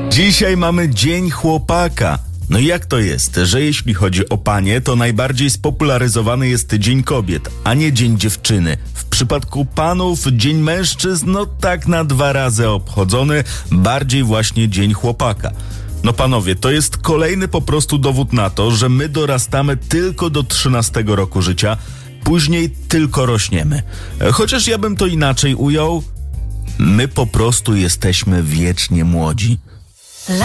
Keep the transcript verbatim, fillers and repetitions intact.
Dzisiaj mamy Dzień Chłopaka. No i jak to jest, że jeśli chodzi o panie, to najbardziej spopularyzowany jest Dzień Kobiet, a nie Dzień Dziewczyny. W przypadku panów Dzień Mężczyzn, no tak na dwa razy obchodzony, bardziej właśnie Dzień Chłopaka. No panowie, to jest kolejny po prostu dowód na to, że my dorastamy tylko do trzynastego roku życia, później tylko rośniemy. Chociaż ja bym to inaczej ujął, my po prostu jesteśmy wiecznie młodzi.